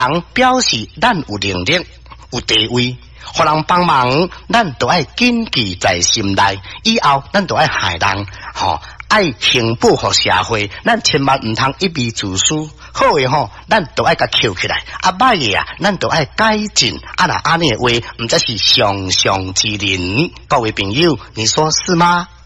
人表示咱有能力、有地位，互人帮忙，咱都爱谨记在心内。以后咱都爱害人，爱行保护社会，咱千万唔通一味自私。好诶咱都爱甲扣起来，歹诶咱都爱改进。若安尼诶话，毋则是上上之人。各位朋友，你说是吗？